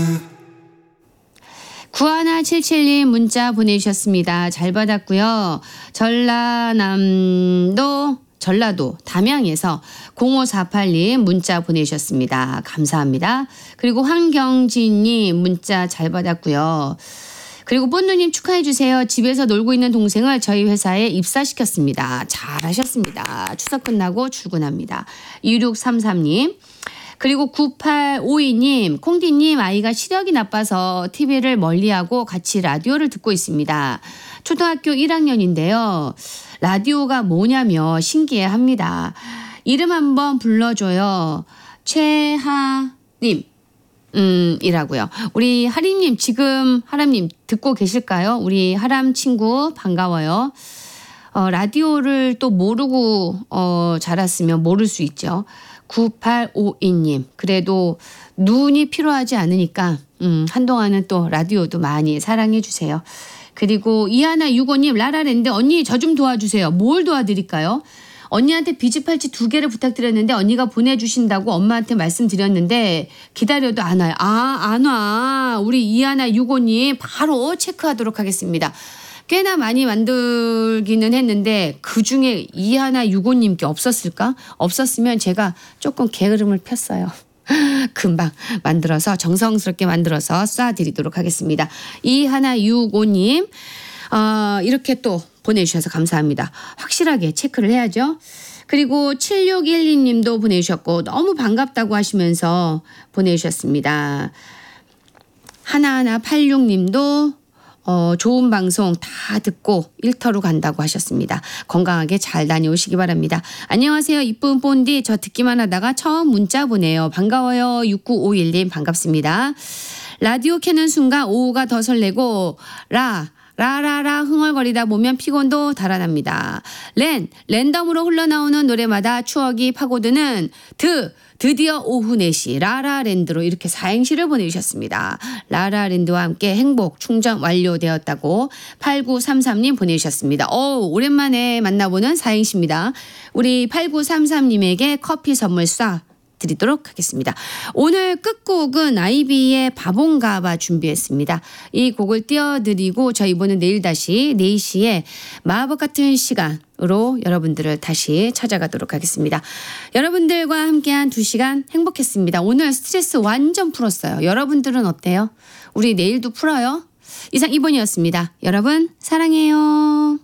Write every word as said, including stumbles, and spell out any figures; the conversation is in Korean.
구하나칠칠님 문자 보내주셨습니다. 잘 받았고요. 전라남도 전라도 담양에서 공오사팔님 문자 보내주셨습니다. 감사합니다. 그리고 황경진님 문자 잘 받았고요. 그리고 뽀누님 축하해 주세요. 집에서 놀고 있는 동생을 저희 회사에 입사시켰습니다. 잘하셨습니다. 추석 끝나고 출근합니다. 이육삼삼님. 그리고 구팔오이님, 콩디님 아이가 시력이 나빠서 티비를 멀리하고 같이 라디오를 듣고 있습니다. 초등학교 일 학년인데요. 라디오가 뭐냐며 신기해합니다. 이름 한번 불러줘요. 최하님. 음, 이라고요. 우리 하림님, 지금 하람님 듣고 계실까요? 우리 하람 친구 반가워요. 어, 라디오를 또 모르고 어, 자랐으면 모를 수 있죠. 구팔오이님. 그래도 눈이 필요하지 않으니까 음, 한동안은 또 라디오도 많이 사랑해 주세요. 그리고 이하나육오님 라라랜드 언니 저 좀 도와주세요. 뭘 도와드릴까요? 언니한테 비즈팔찌 두 개를 부탁드렸는데 언니가 보내주신다고 엄마한테 말씀드렸는데 기다려도 안 와요. 아, 안 와. 우리 이하나육오님 바로 체크하도록 하겠습니다. 꽤나 많이 만들기는 했는데 그중에 이하나육오님께 없었을까? 없었으면 제가 조금 게으름을 폈어요. 금방 만들어서 정성스럽게 만들어서 쏴드리도록 하겠습니다. 이하나육오님 어, 이렇게 또 보내주셔서 감사합니다. 확실하게 체크를 해야죠. 그리고 칠육일이님도 보내주셨고 너무 반갑다고 하시면서 보내주셨습니다. 하나하나팔육님도 어, 좋은 방송 다 듣고 일터로 간다고 하셨습니다. 건강하게 잘 다녀오시기 바랍니다. 안녕하세요. 이쁜 본디 저 듣기만 하다가 처음 문자 보내요. 반가워요. 육구오일님 반갑습니다. 라디오 켜는 순간 오후가 더 설레고 라 라라라 흥얼거리다 보면 피곤도 달아납니다. 랜 랜덤으로 흘러나오는 노래마다 추억이 파고드는 드 드디어 오후 네 시 라라랜드로 이렇게 사행시를 보내주셨습니다. 라라랜드와 함께 행복 충전 완료되었다고 팔구삼삼님 보내주셨습니다. 오, 오랜만에 만나보는 사행시입니다. 우리 팔구삼삼님에게 커피 선물 쏴 드리도록 하겠습니다. 오늘 끝곡은 아이비의 바본가바 준비했습니다. 이 곡을 띄워드리고 저희 이번은 내일 다시 네 시에 마법 같은 시간으로 여러분들을 다시 찾아가도록 하겠습니다. 여러분들과 함께한 두 시간 행복했습니다. 오늘 스트레스 완전 풀었어요. 여러분들은 어때요? 우리 내일도 풀어요. 이상 이번이었습니다. 여러분 사랑해요.